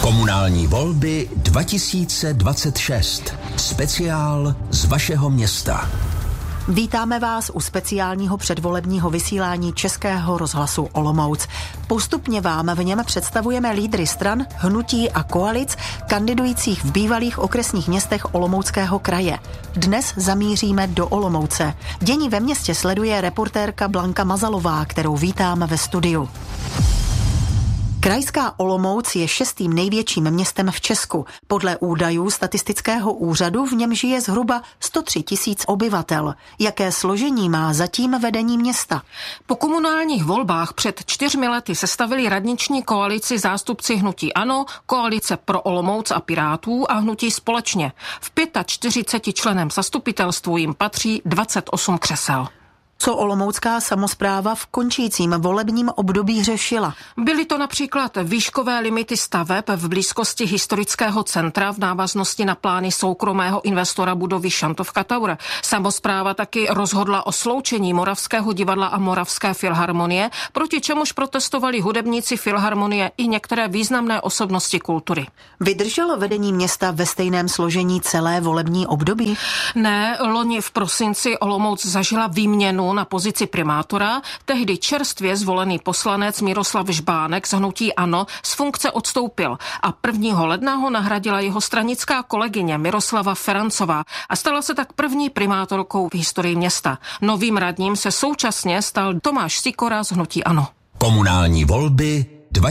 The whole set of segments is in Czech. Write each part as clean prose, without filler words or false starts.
Komunální volby 2026. Speciál z vašeho města. Vítáme vás u speciálního předvolebního vysílání Českého rozhlasu Olomouc. Postupně vám v něm představujeme lídry stran, hnutí a koalic kandidujících v bývalých okresních městech Olomouckého kraje. Dnes zamíříme do Olomouce. Dění ve městě sleduje reportérka Blanka Mazalová, kterou vítám ve studiu. Krajská Olomouc je 6. největším městem v Česku. Podle údajů statistického úřadu v něm žije zhruba 103 000 obyvatel. Jaké složení má zatím vedení města? Po komunálních volbách před 4 lety sestavili radniční koalici zástupci hnutí ANO, koalice pro Olomouc a Pirátů a hnutí Společně. V 45 členem zastupitelstvu jim patří 28 křesel. Co olomoucká samospráva v končícím volebním období řešila? Byly to například výškové limity staveb v blízkosti historického centra v návaznosti na plány soukromého investora budovy Šantovka Tower. Samospráva taky rozhodla o sloučení Moravského divadla a Moravské filharmonie, proti čemuž protestovali hudebníci filharmonie i některé významné osobnosti kultury. Vydrželo vedení města ve stejném složení celé volební období? Ne, loni v prosinci Olomouc zažila výměnu na pozici primátora. Tehdy čerstvě zvolený poslanec Miroslav Žbánek z hnutí ANO z funkce odstoupil a 1. ledna ho nahradila jeho stranická kolegyně Miroslava Ferancová a stala se tak první primátorkou v historii města. Novým radním se současně stal Tomáš Sikora z hnutí ANO. Komunální volby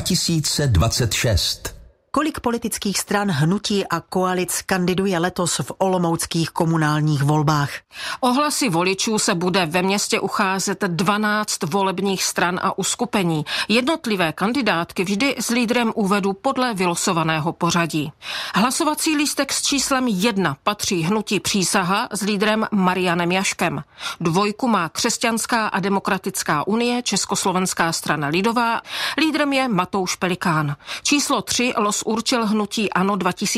2026. Kolik politických stran, hnutí a koalic kandiduje letos v olomouckých komunálních volbách? O hlasy voličů se bude ve městě ucházet 12 volebních stran a uskupení. Jednotlivé kandidátky vždy s lídrem uvedu podle vylosovaného pořadí. Hlasovací lístek s číslem 1 patří hnutí Přísaha s lídrem Marianem Jaškem. 2 má Křesťanská a demokratická unie, Československá strana lidová. Lídrem je Matouš Pelikán. Číslo 3 los určil hnutí ANO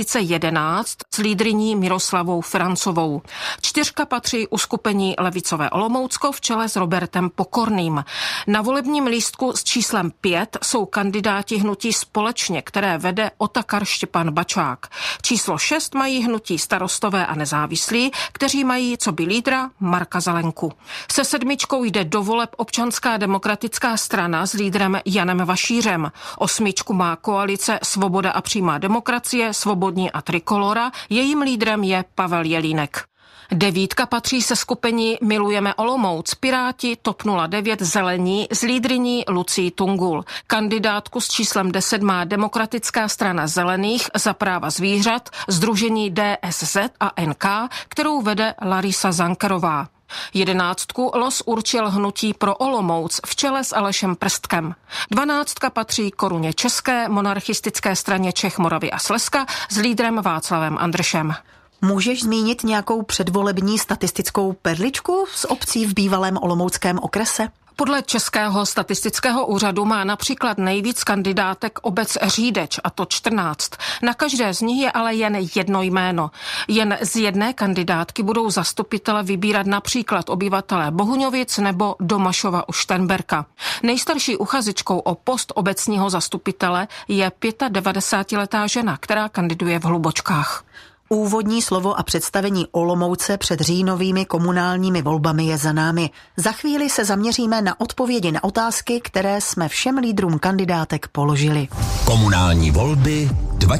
2011 s lídryní Miroslavou Ferancovou. 4 patří uskupení Levicové Olomoucko v čele s Robertem Pokorným. Na volebním lístku s číslem 5 jsou kandidáti hnutí Společně, které vede Otakar Štěpán Bačák. Číslo 6 mají hnutí Starostové a nezávislí, kteří mají coby lídra Marka Zelenku. Se 7 jde do voleb Občanská demokratická strana s lídrem Janem Vašířem. 8 má koalice Svoboda a přímá demokracie, Svobodní a Trikolora, jejím lídrem je Pavel Jelínek. 9 patří se skupení Milujeme Olomouc, Piráti, TOP 09, Zelení s lídryní Lucí Tungul. Kandidátku s číslem 10 má Demokratická strana zelených za práva zvířat, sdružení DSZ a NK, kterou vede Larisa Zankerová. 11 los určil hnutí pro Olomouc v čele s Alešem Prstkem. 12 patří Koruně České, monarchistické straně Čech, Moravy a Slezska s lídrem Václavem Andršem. Můžeš zmínit nějakou předvolební statistickou perličku z obcí v bývalém olomouckém okrese? Podle Českého statistického úřadu má například nejvíc kandidátek obec Řídeč, a to 14. Na každé z nich je ale jen jedno jméno. Jen z jedné kandidátky budou zastupitele vybírat například obyvatelé Bohuňovic nebo Domašova u Štenberka. Nejstarší uchazečkou o post obecního zastupitele je 95letá žena, která kandiduje v Hlubočkách. Úvodní slovo a představení Olomouce před říjnovými komunálními volbami je za námi. Za chvíli se zaměříme na odpovědi na otázky, které jsme všem lídrům kandidátek položili. Komunální volby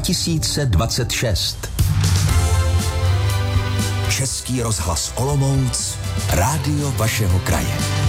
2026. Český rozhlas Olomouc, rádio vašeho kraje.